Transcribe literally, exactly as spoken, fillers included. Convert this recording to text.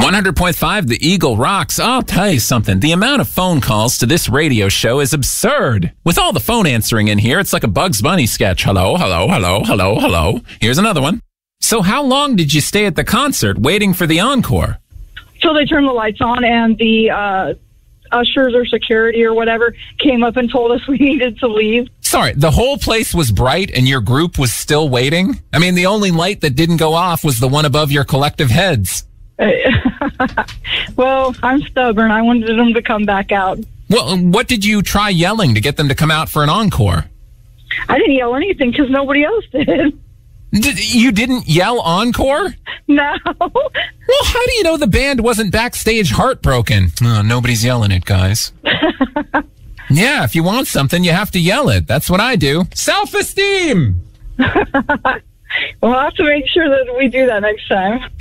one hundred point five, The Eagle rocks. I'll tell you something. The amount of phone calls to this radio show is absurd. With all the phone answering in here, it's like a Bugs Bunny sketch. Hello, hello, hello, hello, hello. Here's another one. So how long did you stay at the concert waiting for the encore? So they turned the lights on, and the uh, ushers or security or whatever came up and told us we needed to leave. Sorry, the whole place was bright and your group was still waiting? I mean, the only light that didn't go off was the one above your collective heads. Well, I'm stubborn. I wanted them to come back out. Well, what did you try yelling to get them to come out for an encore? I didn't yell anything because nobody else did. D- you didn't yell encore? No. Well, how do you know the band wasn't backstage heartbroken? Oh, nobody's yelling it, guys. Yeah, if you want something, you have to yell it. That's what I do. Self-esteem! We'll have to make sure that we do that next time.